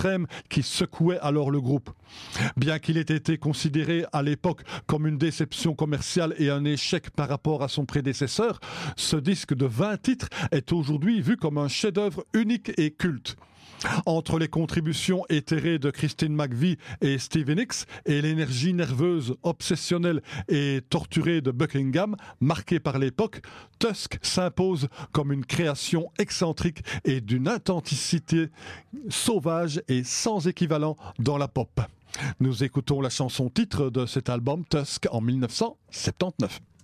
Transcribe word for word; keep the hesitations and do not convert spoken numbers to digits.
extrême qui secouait alors le groupe. Bien qu'il ait été considéré à l'époque comme une déception commerciale et un échec par rapport à son prédécesseur, ce disque de vingt titres est aujourd'hui vu comme un chef-d'œuvre unique et culte. Entre les contributions éthérées de Christine McVie et Stevie Nicks et l'énergie nerveuse, obsessionnelle et torturée de Buckingham, marquée par l'époque, Tusk s'impose comme une création excentrique et d'une intensité sauvage et sans équivalent dans la pop. Nous écoutons la chanson titre de cet album Tusk en mille neuf cent soixante-dix-neuf.